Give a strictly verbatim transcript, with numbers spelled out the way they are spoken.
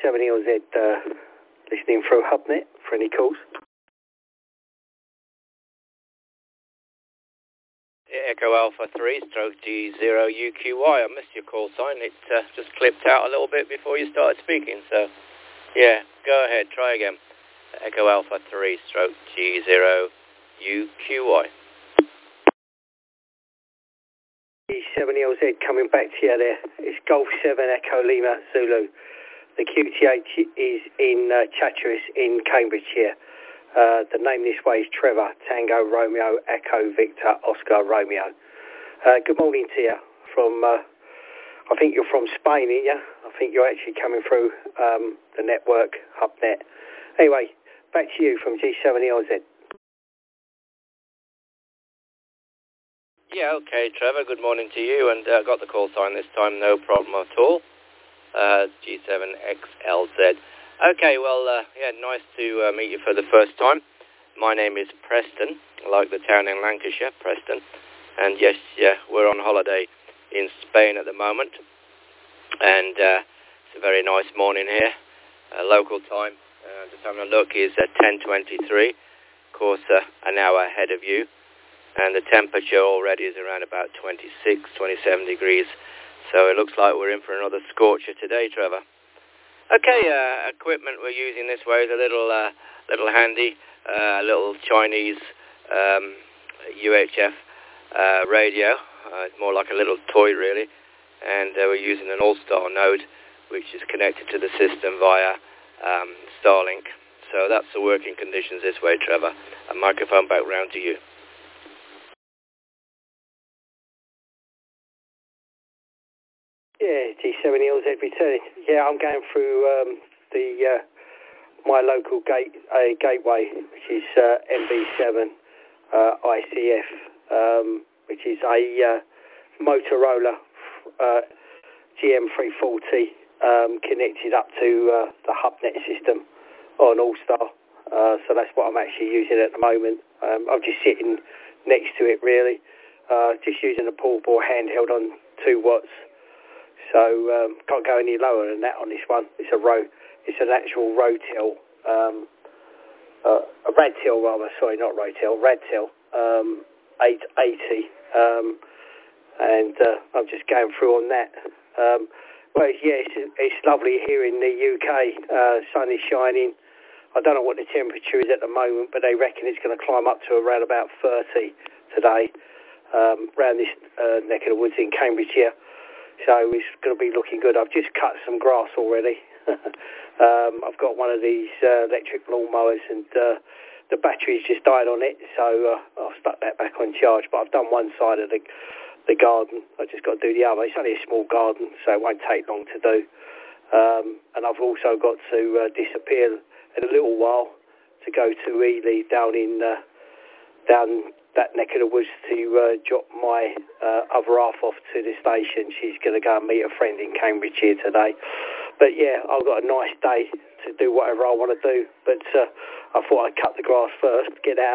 seven E L Z uh, listening through HubNet for any calls. Echo Alpha three, stroke G zero U Q Y. I missed your call sign. It uh, just clipped out a little bit before you started speaking. So, yeah, go ahead. Try again. Echo Alpha three, stroke G zero U Q Y. G seven E L Z coming back to you there. It's Golf seven Echo Lima Zulu. The Q T H is in uh, Chatteris in Cambridgeshire. Uh, the name this way is Trevor, Tango Romeo, Echo Victor, Oscar Romeo. Uh, good morning to you from, uh, I think you're from Spain, aren't you? I think you're actually coming through um, the network, HubNet. Anyway, back to you from G seven E L Z. Yeah, okay, Trevor, good morning to you, and I uh, got the call sign this time, no problem at all. Uh, G seven X L Z. Okay, well, uh, yeah, nice to uh, meet you for the first time. My name is Preston, like the town in Lancashire, Preston. And yes, yeah, we're on holiday in Spain at the moment. And uh, it's a very nice morning here. Uh, local time, uh, just having a look, is uh, ten twenty-three. Of course, uh, an hour ahead of you. And the temperature already is around about twenty-six, twenty-seven degrees. So it looks like we're in for another scorcher today, Trevor. Okay, uh, equipment we're using this way is a little, uh, little handy, a uh, little Chinese um, U H F uh, radio. Uh, it's more like a little toy, really. And uh, we're using an All-Star node, which is connected to the system via um, Starlink. So that's the working conditions this way, Trevor. A microphone back round to you. Yeah, G seven E L Z returning. Yeah, I'm going through um, the uh, my local gate uh, gateway, which is uh, M B seven uh, I C F, um, which is a uh, Motorola uh, G M three forty um, connected up to uh, the HubNet system on All-Star. Uh, so that's what I'm actually using at the moment. Um, I'm just sitting next to it, really. Uh, just using a portable handheld on two watts. So um, can't go any lower than that on this one. It's a ro, it's an actual Rotel, um, uh, a Radtel rather. Sorry, not Rotel, Radtel um, eight eighty, um, and uh, I'm just going through on that. Um, well, yeah, it's, it's lovely here in the U K. Uh, sun is shining. I don't know what the temperature is at the moment, but they reckon it's going to climb up to around about thirty today, um, around this uh, neck of the woods in Cambridgeshire. So it's going to be looking good. I've just cut some grass already. um, I've got one of these uh, electric lawnmowers, and uh, the battery's just died on it, so uh, I've stuck that back on charge. But I've done one side of the the garden. I just got to do the other. It's only a small garden, so it won't take long to do. Um, and I've also got to uh, disappear in a little while to go to Ely down in uh, down. that neck of the woods to uh, drop my uh, other half off to the station. She's going to go and meet a friend in Cambridgeshire today. But yeah, I've got a nice day to do whatever I want to do. But uh, I thought I'd cut the grass first, get out.